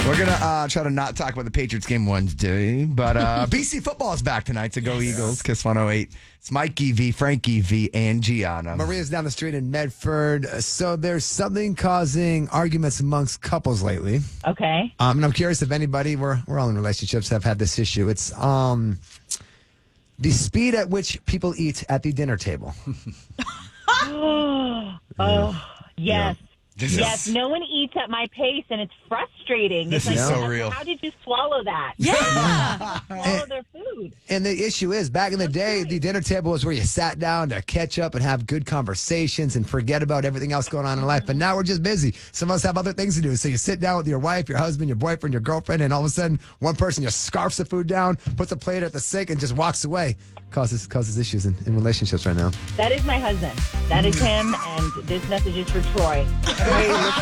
We're going to try to not talk about the Patriots game Wednesday, but BC football is back tonight, so go Eagles. Kiss 108. It's Mikey V, Frankie V, and Gianna. Maria's down the street in Medford. So there's something causing arguments amongst couples lately. Okay. And I'm curious if anybody, we're all in relationships, have had this issue. It's the speed at which people eat at the dinner table. Yes. This is- No one eats at my pace, and it's frustrating. This it's is so real. How did you swallow that? Yeah. Swallow their food. And the issue is, back in the day, the dinner table was where you sat down to catch up and have good conversations and forget about everything else going on in life. But now we're just busy. Some of us have other things to do. So you sit down with your wife, your husband, your boyfriend, your girlfriend, and all of a sudden, one person just scarfs the food down, puts a plate at the sink, and just walks away. Causes issues in relationships right now. That is my husband. That is him, and this message is for Troy. Hey,